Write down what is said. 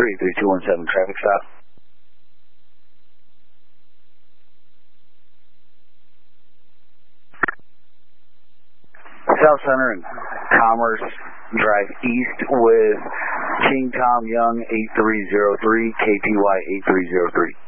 3217 traffic stop. South Center and Commerce Drive East with King Tom Young 8303, KTY 8303.